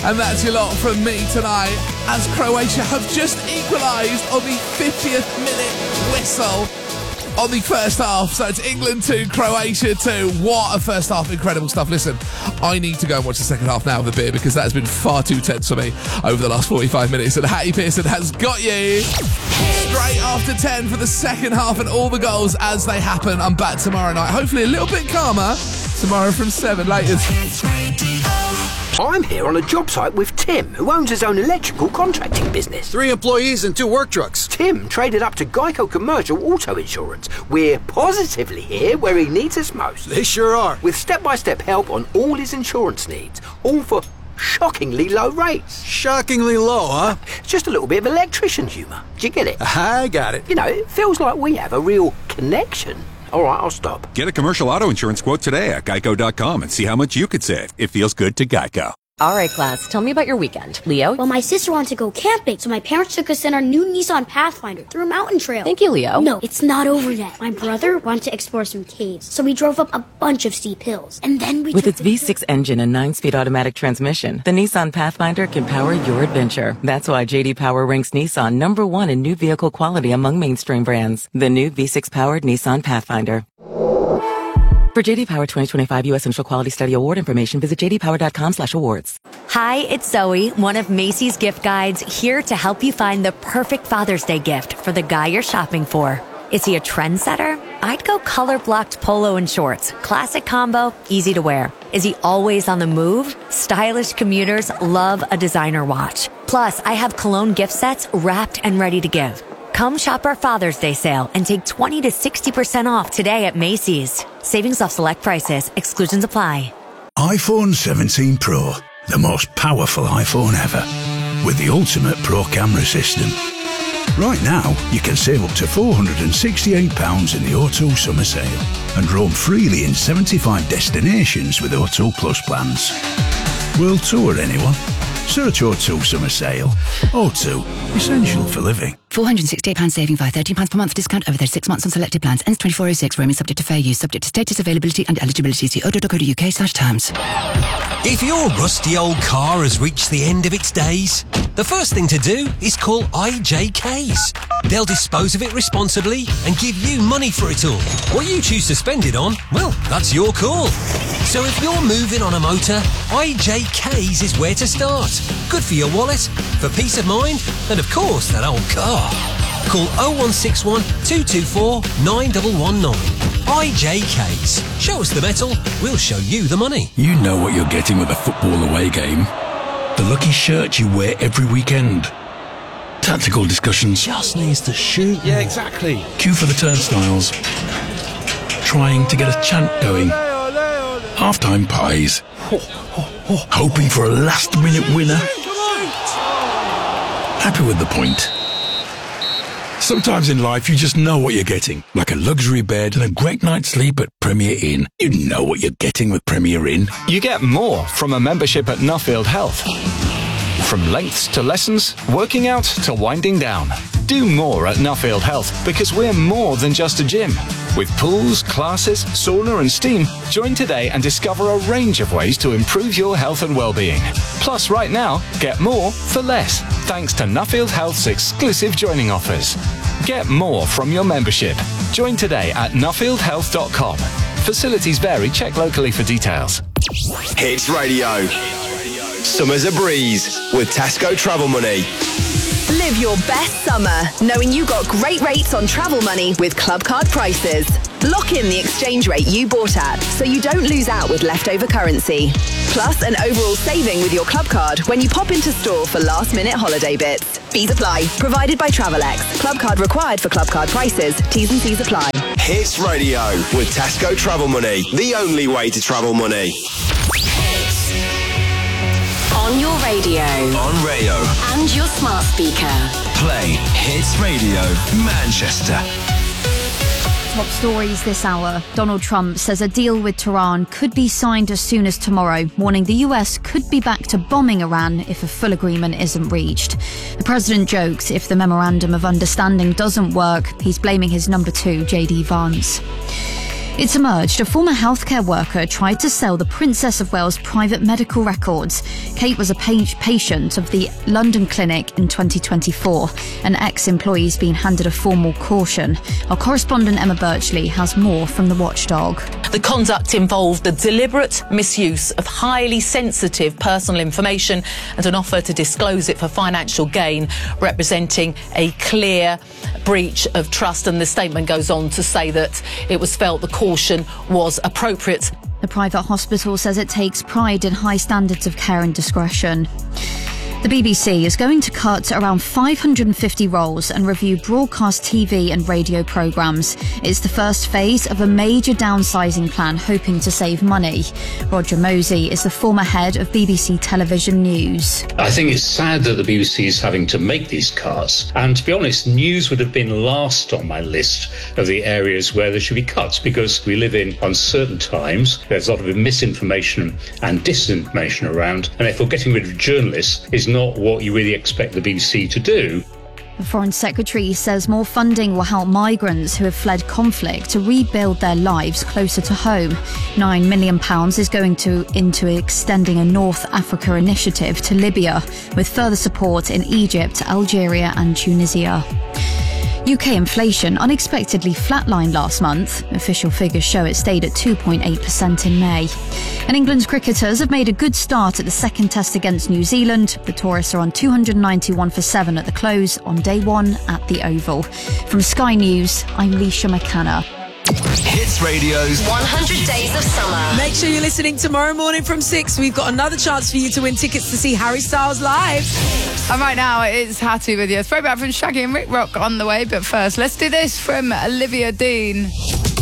And that's your lot from me tonight, as Croatia have just equalised on the 50th minute whistle on the first half. So it's England 2, Croatia 2. What a first half. Incredible stuff. Listen, I need to go and watch the second half now with a beer, because that has been far too tense for me over the last 45 minutes. And Hattie Pearson has got you straight after 10 for the second half and all the goals as they happen. I'm back tomorrow night, hopefully a little bit calmer, tomorrow from 7. Later. I'm here on a job site with Tim, who owns his own electrical contracting business. 3 employees and 2 work trucks. Tim traded up to Geico Commercial Auto Insurance. We're positively here where he needs us most. They sure are. With step-by-step help on all his insurance needs, all for shockingly low rates. Shockingly low, huh? Just a little bit of electrician humour. Do you get it? I got it. You know, it feels like we have a real connection. All right, I'll stop. Get a commercial auto insurance quote today at geico.com and see how much you could save. It feels good to Geico. All right, class, tell me about your weekend. Leo? Well, my sister wanted to go camping, so my parents took us in our new Nissan Pathfinder through a mountain trail. Thank you, Leo. No, it's not over yet. My brother wanted to explore some caves, so we drove up a bunch of steep hills. And then we With its V6 engine and 9-speed automatic transmission, the Nissan Pathfinder can power your adventure. That's why J.D. Power ranks Nissan #1 in new vehicle quality among mainstream brands. The new V6-powered Nissan Pathfinder. For J.D. Power 2025 U.S. Initial Quality Study Award information, visit jdpower.com/awards. Hi, it's Zoe, one of Macy's gift guides, here to help you find the perfect Father's Day gift for the guy you're shopping for. Is he a trendsetter? I'd go color-blocked polo and shorts. Classic combo, easy to wear. Is he always on the move? Stylish commuters love a designer watch. Plus, I have cologne gift sets wrapped and ready to give. Come shop our Father's Day sale and take 20 to 60% off today at Macy's. Savings off select prices. Exclusions apply. iPhone 17 Pro, the most powerful iPhone ever, with the ultimate Pro camera system. Right now, you can save up to £468 in the O2 summer sale and roam freely in 75 destinations with O2 Plus plans. World tour, anyone? Search O2 summer sale. O2, essential for living. £468 saving via £13 per month discount over 36 months on selected plans. Ends 24/06. Roaming subject to fair use. Subject to status, availability and eligibility. See o2.co.uk/terms. If your rusty old car has reached the end of its days, the first thing to do is call IJKs. They'll dispose of it responsibly and give you money for it all. What you choose to spend it on, well, that's your call. So if you're moving on a motor, IJKs is where to start. Good for your wallet, for peace of mind, and of course that old car. Call 0161 224 9119. IJKs. Show us the metal, we'll show you the money. You know what you're getting with a football away game. The lucky shirt you wear every weekend. Tactical discussions. Just needs to shoot. Yeah, exactly. Queue for the turnstiles. Trying to get a chant going. Half-time pies. Hoping for a last-minute winner. Happy with the point. Sometimes in life you just know what you're getting. Like a luxury bed and a great night's sleep at Premier Inn. You know what you're getting with Premier Inn. You get more from a membership at Nuffield Health. From lengths to lessons, working out to winding down. Do more at Nuffield Health because we're more than just a gym. With pools, classes, sauna and steam, join today and discover a range of ways to improve your health and well-being. Plus, right now, get more for less, thanks to Nuffield Health's exclusive joining offers. Get more from your membership. Join today at nuffieldhealth.com. Facilities vary. Check locally for details. Hits Radio. Summer's a breeze with Tesco Travel Money. Live your best summer, knowing you got great rates on travel money with Club Card prices. Lock in the exchange rate you bought at, so you don't lose out with leftover currency. Plus an overall saving with your Club Card when you pop into store for last-minute holiday bits. Fees apply. Provided by Travelex. Club Card required for Club Card prices. T's and C's apply. Hits Radio with Tesco Travel Money. The only way to travel money. On your radio. On radio. And your smart speaker. Play Hits Radio Manchester. Top stories this hour. Donald Trump says a deal with Tehran could be signed as soon as tomorrow, warning the US could be back to bombing Iran if a full agreement isn't reached. The president jokes if the memorandum of understanding doesn't work, he's blaming his number two, JD Vance. It's emerged a former healthcare worker tried to sell the Princess of Wales private medical records. Kate was a patient of the London clinic in 2024. An ex-employee's been handed a formal caution. Our correspondent Emma Birchley has more from the watchdog. The conduct involved the deliberate misuse of highly sensitive personal information and an offer to disclose it for financial gain, representing a clear breach of trust. And the statement goes on to say that it was felt the caution was appropriate. The private hospital says it takes pride in high standards of care and discretion. The BBC is going to cut around 550 roles and review broadcast TV and radio programmes. It's the first phase of a major downsizing plan hoping to save money. Roger Mosey is the former head of BBC Television News. I think it's sad that the BBC is having to make these cuts. And to be honest, news would have been last on my list of the areas where there should be cuts, because we live in uncertain times. There's a lot of misinformation and disinformation around. And therefore getting rid of journalists is not what you really expect the BBC to do. The Foreign Secretary says more funding will help migrants who have fled conflict to rebuild their lives closer to home. £9 million is going into extending a North Africa initiative to Libya, with further support in Egypt, Algeria and Tunisia. UK inflation unexpectedly flatlined last month. Official figures show it stayed at 2.8% in May. And England's cricketers have made a good start at the second test against New Zealand. The tourists are on 291 for 7 at the close on day 1 at the Oval. From Sky News, I'm Leisha McCanna. Hits Radio's 100 Days of Summer. Make sure you're listening tomorrow morning from 6. We've got another chance for you to win tickets to see Harry Styles live. And right now it's Hattie with you. Throwback from Shaggy and Rick Rock on the way. But first, let's do this from Olivia Dean.